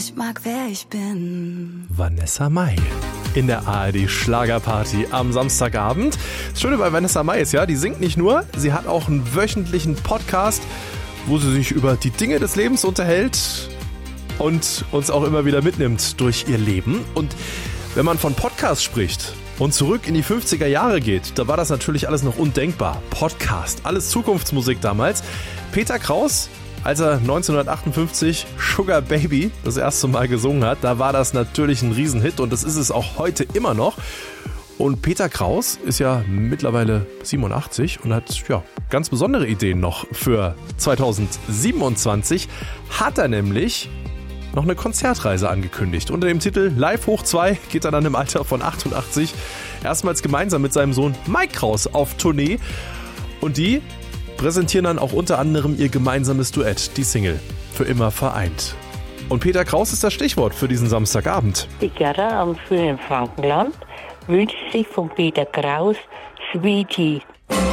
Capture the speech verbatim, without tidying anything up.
Ich mag, wer ich bin. Vanessa Mai in der A R D Schlagerparty am Samstagabend. Das Schöne bei Vanessa Mai ist ja, die singt nicht nur, sie hat auch einen wöchentlichen Podcast, wo sie sich über die Dinge des Lebens unterhält und uns auch immer wieder mitnimmt durch ihr Leben. Und wenn man von Podcast spricht und zurück in die fünfziger Jahre geht, da war das natürlich alles noch undenkbar. Podcast, alles Zukunftsmusik damals. Peter Kraus, als er neunzehnhundertachtundfünfzig Sugar Baby das erste Mal gesungen hat, da war das natürlich ein Riesenhit und das ist es auch heute immer noch. Und Peter Kraus ist ja mittlerweile siebenundachtzig und hat ja ganz besondere Ideen noch für zweitausendsiebenundzwanzig. Hat er nämlich noch eine Konzertreise angekündigt. Unter dem Titel Live hoch zwei geht er dann im Alter von achtundachtzig erstmals gemeinsam mit seinem Sohn Mike Kraus auf Tournee. Und die präsentieren dann auch unter anderem ihr gemeinsames Duett, die Single Für immer vereint. Und Peter Kraus ist das Stichwort für diesen Samstagabend. Die Gerda am schönen Frankenland wünscht sich von Peter Kraus Sweetie.